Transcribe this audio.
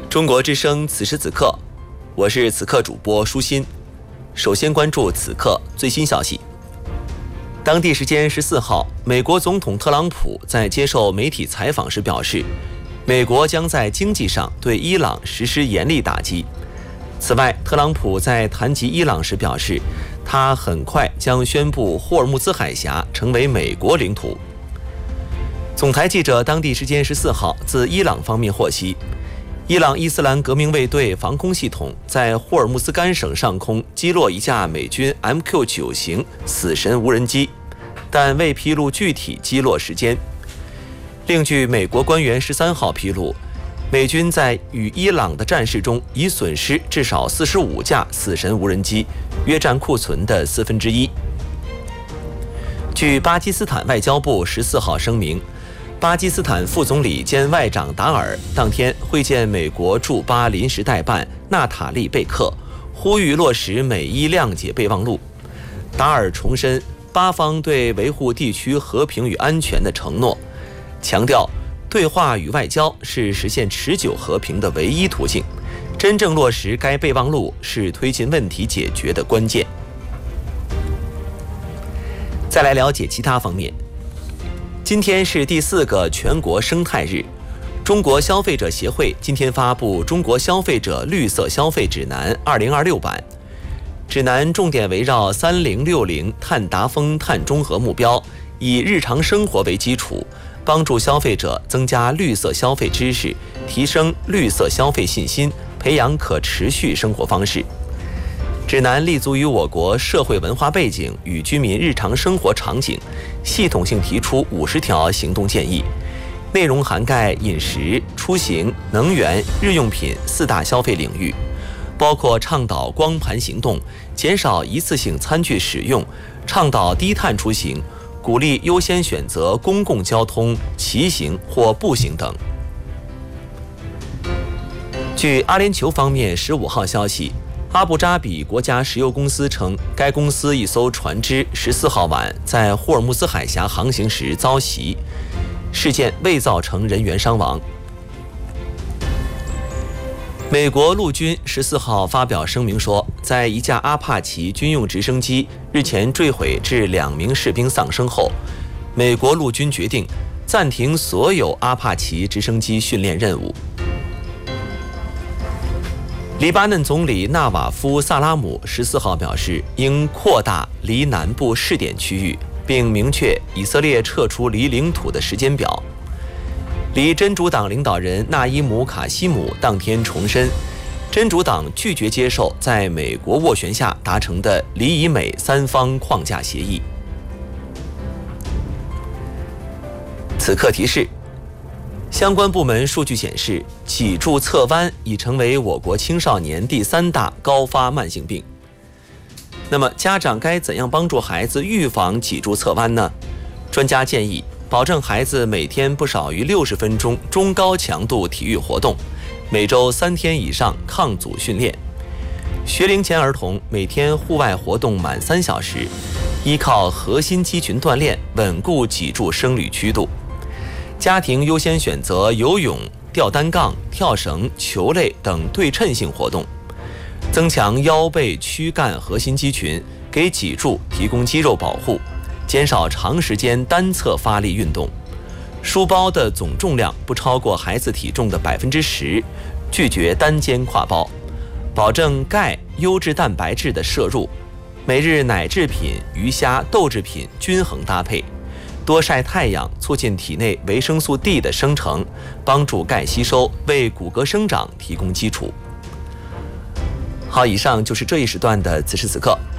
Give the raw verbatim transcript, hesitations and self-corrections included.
中国之声此时此刻，我是此刻主播舒心。首先关注此刻最新消息。当地时间十四号，美国总统特朗普在接受媒体采访时表示，美国将在经济上对伊朗实施严厉打击。此外，特朗普在谈及伊朗时表示，他很快将宣布霍尔木兹海峡成为美国领土。总台记者当地时间十四号自伊朗方面获悉，伊朗伊斯兰革命卫队防空系统在霍尔木兹干省上空击落一架美军 M Q 九 型死神无人机，但未披露具体击落时间。另据美国官员十三号披露，美军在与伊朗的战事中已损失至少四十五架死神无人机，约占库存的四分之一。据巴基斯坦外交部十四号声明，巴基斯坦副总理兼外长达尔当天会见美国驻巴临时代办纳塔利·贝克，呼吁落实美伊谅解备忘录。达尔重申巴方对维护地区和平与安全的承诺，强调对话与外交是实现持久和平的唯一途径，真正落实该备忘录是推进问题解决的关键。再来了解其他方面。今天是第四个全国生态日，中国消费者协会今天发布《中国消费者绿色消费指南二零二六版》，指南重点围绕三零六零碳达峰、碳中和目标，以日常生活为基础，帮助消费者增加绿色消费知识，提升绿色消费信心，培养可持续生活方式。指南立足于我国社会文化背景与居民日常生活场景，系统性提出五十条行动建议，内容涵盖饮食、出行、能源、日用品四大消费领域，包括倡导光盘行动、减少一次性餐具使用、倡导低碳出行、鼓励优先选择公共交通、骑行或步行等。据阿联酋方面十五号消息，阿布扎比国家石油公司称，该公司一艘船只十四号晚在霍尔木兹海峡航行时遭袭，事件未造成人员伤亡。美国陆军十四号发表声明说，在一架阿帕奇军用直升机日前坠毁致两名士兵丧生后，美国陆军决定暂停所有阿帕奇直升机训练任务。黎巴嫩总理纳瓦夫·萨拉姆十四号表示，应扩大离南部试点区域，并明确以色列撤出离领土的时间表。离真主党领导人纳伊姆·卡西姆当天重申，真主党拒绝接受在美国斡旋下达成的黎以美三方框架协议。此刻提示，相关部门数据显示，脊柱侧弯已成为我国青少年第三大高发慢性病。那么，家长该怎样帮助孩子预防脊柱侧弯呢？专家建议，保证孩子每天不少于六十分钟中高强度体育活动，每周三天以上抗阻训练。学龄前儿童每天户外活动满三小时，依靠核心肌群锻炼稳固脊柱生理曲度。家庭优先选择游泳、吊单杠、跳绳、球类等对称性活动，增强腰背躯干核心肌群，给脊柱提供肌肉保护，减少长时间单侧发力运动。书包的总重量不超过孩子体重的百分之十，拒绝单肩挎包，保证钙、优质蛋白质的摄入，每日奶制品、鱼虾、豆制品均衡搭配。多晒太阳，促进体内维生素 D 的生成，帮助钙吸收，为骨骼生长提供基础。好，以上就是这一时段的此时此刻。